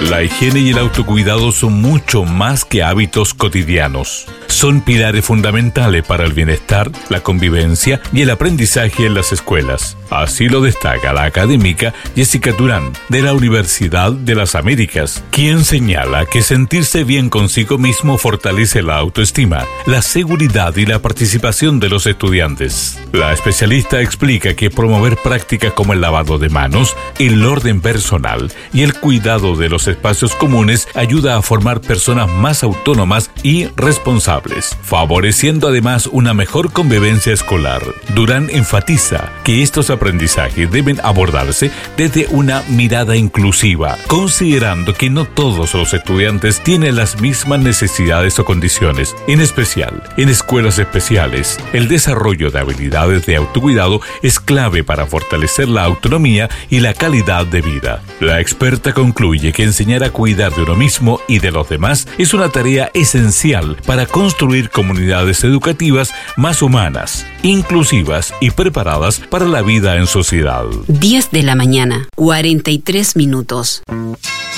La higiene y el autocuidado son mucho más que hábitos cotidianos. Son pilares fundamentales para el bienestar, la convivencia y el aprendizaje en las escuelas. Así lo destaca la académica Jessica Durán, de la Universidad de las Américas, quien señala que sentirse bien consigo mismo fortalece la autoestima, la seguridad y la participación de los estudiantes. La especialista explica que promover prácticas como el lavado de manos, el orden personal y el cuidado de los espacios comunes ayuda a formar personas más autónomas y responsables, favoreciendo además una mejor convivencia escolar. Durán enfatiza que estos aprendizajes deben abordarse desde una mirada inclusiva, considerando que no todos los estudiantes tienen las mismas necesidades o condiciones. En especial, en escuelas especiales, el desarrollo de habilidades de autocuidado es clave para fortalecer la autonomía y la calidad de vida. La experta concluye que enseñar a cuidar de uno mismo y de los demás es una tarea esencial para construir comunidades educativas más humanas, inclusivas y preparadas para la vida en sociedad. 10 de la mañana, 43 minutos.